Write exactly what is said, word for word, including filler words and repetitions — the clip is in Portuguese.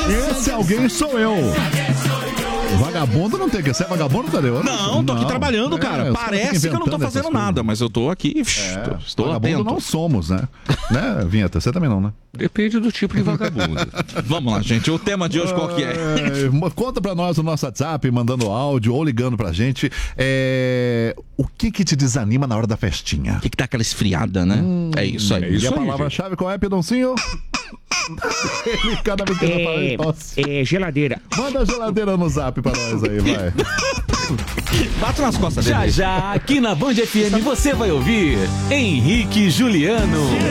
Esse alguém sou eu. Vagabundo não tem que ser vagabundo, Tadeu? Não, tô aqui Não. trabalhando, É, cara. os caras Parece ficam que eu não tô inventando fazendo essas nada, coisas. mas eu tô aqui, É, estou, estou vagabundo atento. não somos, né? Né, Vinheta? Você também não, né? Depende do tipo de vagabundo. Vamos lá, gente. O tema de hoje qual que é? É, conta pra nós no nosso WhatsApp, mandando áudio ou ligando pra gente. É, o que que te desanima na hora da festinha? O que que tá aquela esfriada, né? Hum, é isso aí. é isso e a aí, palavra-chave qual é, Pedoncinho? Ele, cada vez que ele fala, ele tosse. É, geladeira. Manda a geladeira no zap pra nós aí, vai. Bate nas costas dele. Já já, aqui na Band F M, você vai ouvir Henrique e Juliano.